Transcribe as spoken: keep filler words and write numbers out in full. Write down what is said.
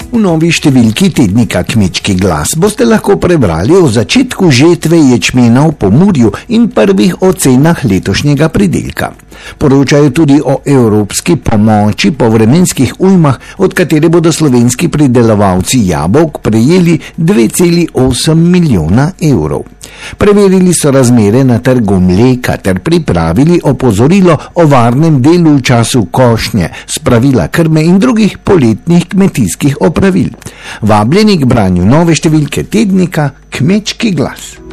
V novi številki tednika Kmečki glas boste lahko prebrali o začetku žetve ječmena v Pomurju in prvih ocenah letošnjega pridelka. Poročajo tudi o evropski pomoči po vremenskih ujmah, od katere bodo slovenski pridelovalci jabolk prejeli dve celi osem milijona evrov. Preverili so razmere na trgu mleka ter pripravili opozorilo o varnem delu v času košnje, spravila krme in drugih poletnih kmetijskih opravil. Vabljeni k branju nove številke tednika Kmečki glas.